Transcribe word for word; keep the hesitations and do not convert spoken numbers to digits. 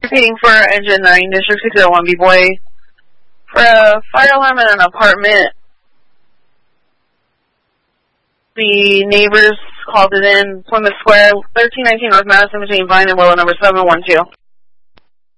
Repeating for engine nine, District six oh one, B-Boy. For a fire alarm in an apartment, the neighbors called it in, Plymouth Square, thirteen nineteen North Madison between Vine and Willow, number seven one two.